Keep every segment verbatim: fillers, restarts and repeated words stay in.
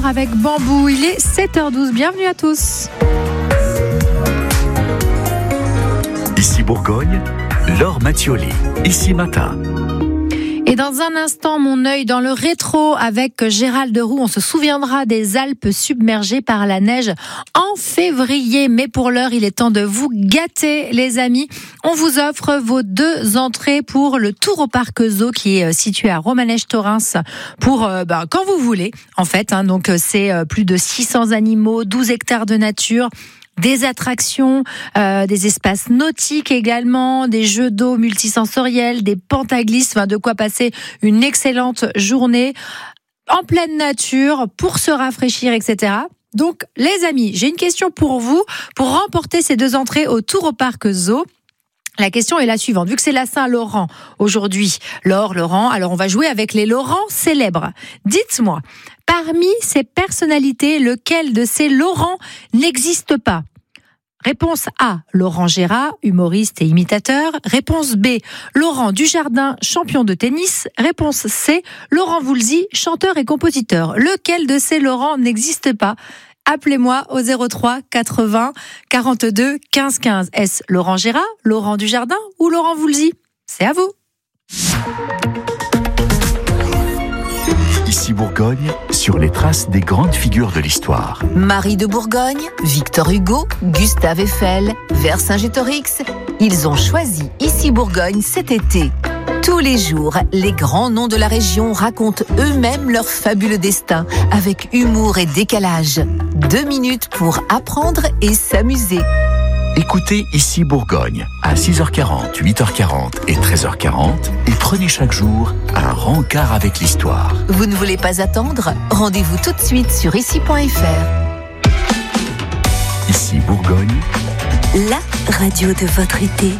avec Bambou. Il est sept heures douze. Bienvenue à tous. Ici Bourgogne, Laure Mattioli. Ici Matin. Et dans un instant, mon œil dans le rétro avec Gérald Roux. On se souviendra des Alpes submergées par la neige en février. Mais pour l'heure, il est temps de vous gâter, les amis. On vous offre vos deux entrées pour le Tour au Parc Zoo qui est situé à Romanèche-Thorens pour euh, bah, quand vous voulez, en fait. Hein. Donc, c'est euh, plus de six cents animaux, douze hectares de nature. Des attractions, euh, des espaces nautiques également, des jeux d'eau multisensoriels, des pentaglisses, enfin de quoi passer une excellente journée en pleine nature pour se rafraîchir, et cetera. Donc, les amis, j'ai une question pour vous pour remporter ces deux entrées au Tour au Parc Zoo. La question est la suivante. Vu que c'est la Saint-Laurent aujourd'hui, Laure, Laurent, alors on va jouer avec les Laurent célèbres. Dites-moi, parmi ces personnalités, lequel de ces Laurent n'existe pas ? Réponse A, Laurent Gérard, humoriste et imitateur. Réponse B, Laurent Dujardin, champion de tennis. Réponse C, Laurent Voulzy, chanteur et compositeur. Lequel de ces Laurent n'existe pas ? Appelez-moi au zéro trois quatre-vingts quarante-deux quinze quinze. Est-ce Laurent Gérard, Laurent Dujardin ou Laurent Voulzy ? C'est à vous. Ici Bourgogne, sur les traces des grandes figures de l'histoire. Marie de Bourgogne, Victor Hugo, Gustave Eiffel, Vercingétorix, ils ont choisi Ici Bourgogne cet été. Tous les jours, les grands noms de la région racontent eux-mêmes leur fabuleux destin, avec humour et décalage. Deux minutes pour apprendre et s'amuser. Écoutez Ici Bourgogne à six heures quarante, huit heures quarante et treize heures quarante et prenez chaque jour un rencard avec l'histoire. Vous ne voulez pas attendre ? Rendez-vous tout de suite sur ici point f r. Ici Bourgogne, la radio de votre été.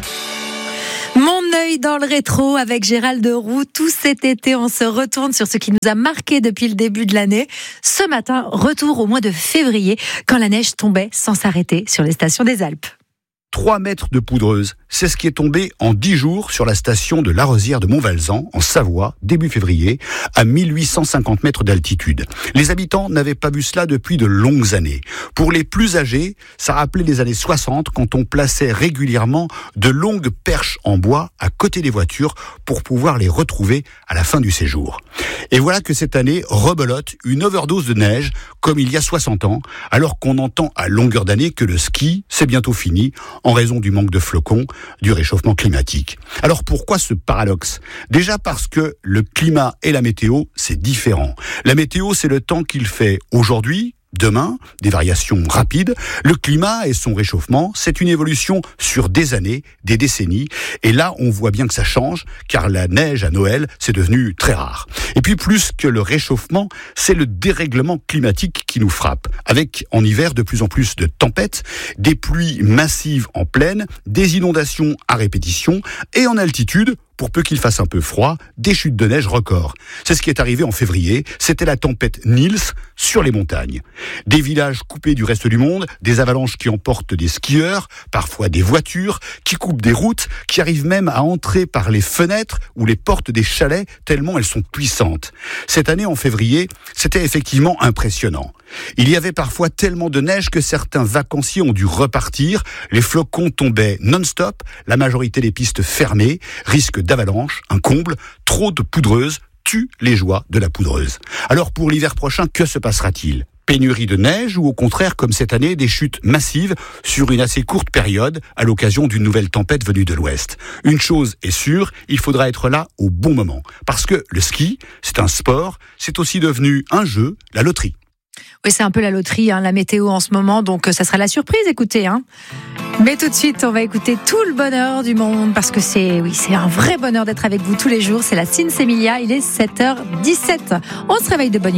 Mon œil dans le rétro avec Gérald Roux. Tout cet été, on se retourne sur ce qui nous a marqué depuis le début de l'année. Ce matin, retour au mois de février, quand la neige tombait sans s'arrêter sur les stations des Alpes. trois mètres de poudreuse, c'est ce qui est tombé en dix jours sur la station de La Rosière de Montvalzan, en Savoie, début février, à mille huit cent cinquante mètres d'altitude. Les habitants n'avaient pas vu cela depuis de longues années. Pour les plus âgés, ça rappelait les années soixante, quand on plaçait régulièrement de longues perches en bois à côté des voitures pour pouvoir les retrouver à la fin du séjour. Et voilà que cette année rebelote une overdose de neige, comme il y a soixante ans, alors qu'on entend à longueur d'année que le ski, c'est bientôt fini, en raison du manque de flocons, du réchauffement climatique. Alors pourquoi ce paradoxe ? Déjà parce que le climat et la météo, c'est différent. La météo, c'est le temps qu'il fait aujourd'hui, demain, des variations rapides. Le climat et son réchauffement, c'est une évolution sur des années, des décennies. Et là, on voit bien que ça change, car la neige à Noël, c'est devenu très rare. Et puis, plus que le réchauffement, c'est le dérèglement climatique qui nous frappe. Avec, en hiver, de plus en plus de tempêtes, des pluies massives en plaine, des inondations à répétition, et en altitude, pour peu qu'il fasse un peu froid, des chutes de neige records. C'est ce qui est arrivé en février, c'était la tempête Niels sur les montagnes. Des villages coupés du reste du monde, des avalanches qui emportent des skieurs, parfois des voitures, qui coupent des routes, qui arrivent même à entrer par les fenêtres ou les portes des chalets, tellement elles sont puissantes. Cette année, en février, c'était effectivement impressionnant. Il y avait parfois tellement de neige que certains vacanciers ont dû repartir, les flocons tombaient non-stop, la majorité des pistes fermées, risque d'avalanche, un comble, trop de poudreuse tue les joies de la poudreuse. Alors pour l'hiver prochain, que se passera-t-il ? Pénurie de neige ou au contraire, comme cette année, des chutes massives sur une assez courte période à l'occasion d'une nouvelle tempête venue de l'ouest. Une chose est sûre, il faudra être là au bon moment. Parce que le ski, c'est un sport, c'est aussi devenu un jeu, la loterie. Oui, c'est un peu la loterie, hein, la météo en ce moment, donc ça sera la surprise, écoutez. Hein. Mais tout de suite, on va écouter tout le bonheur du monde, parce que c'est, oui, c'est un vrai bonheur d'être avec vous tous les jours. C'est la Sinsemilia, il est sept heures dix-sept. On se réveille de bonne humeur.